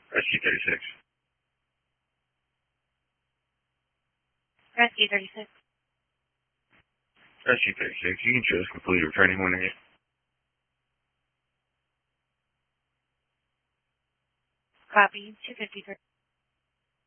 Rescue 36. Rescue 36. Rescue 36, you can choose complete returning when it. Copy. 253.